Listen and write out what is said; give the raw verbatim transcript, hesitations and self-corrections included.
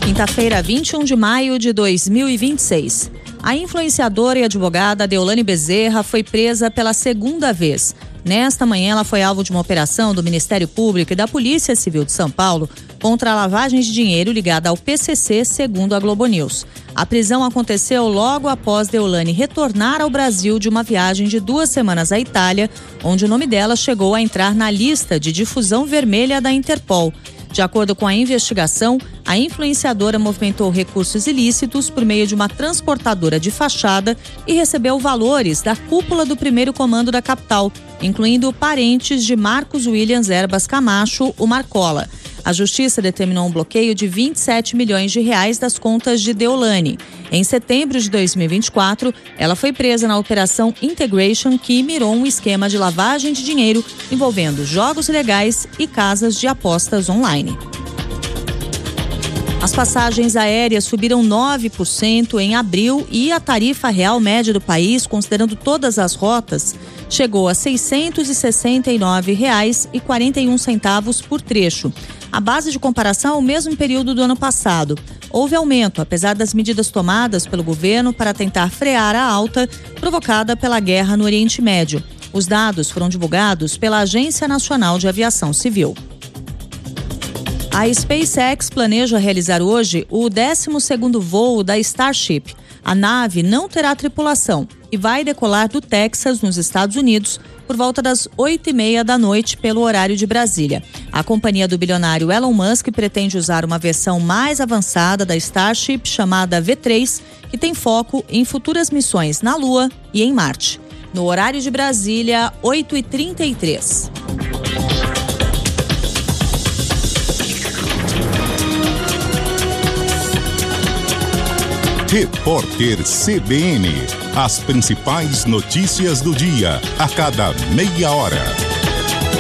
Quinta-feira, vinte e um de maio de dois mil e vinte e seis. A influenciadora e advogada Deolane Bezerra foi presa pela segunda vez. Nesta manhã, ela foi alvo de uma operação do Ministério Público e da Polícia Civil de São Paulo contra a lavagem de dinheiro ligada ao P C C, segundo a Globo News. A prisão aconteceu logo após Deolane retornar ao Brasil de uma viagem de duas semanas à Itália, onde o nome dela chegou a entrar na lista de difusão vermelha da Interpol. De acordo com a investigação, a influenciadora movimentou recursos ilícitos por meio de uma transportadora de fachada e recebeu valores da cúpula do primeiro comando da capital, incluindo parentes de Marcos Williams Erbas Camacho, o Marcola. A justiça determinou um bloqueio de vinte e sete milhões de reais das contas de Deolane. Em setembro de dois mil e vinte e quatro, ela foi presa na Operação Integration, que mirou um esquema de lavagem de dinheiro envolvendo jogos ilegais e casas de apostas online. As passagens aéreas subiram nove por cento em abril e a tarifa real média do país, considerando todas as rotas, chegou a seiscentos e sessenta e nove reais e quarenta e um centavos por trecho. A base de comparação é o mesmo período do ano passado. Houve aumento, apesar das medidas tomadas pelo governo para tentar frear a alta provocada pela guerra no Oriente Médio. Os dados foram divulgados pela Agência Nacional de Aviação Civil. A SpaceX planeja realizar hoje o décimo segundo voo da Starship. A nave não terá tripulação e vai decolar do Texas, nos Estados Unidos, por volta das oito e meia da noite pelo horário de Brasília. A companhia do bilionário Elon Musk pretende usar uma versão mais avançada da Starship, chamada V três, que tem foco em futuras missões na Lua e em Marte. No horário de Brasília, oito e trinta e três. Repórter C B N. As principais notícias do dia, a cada meia hora.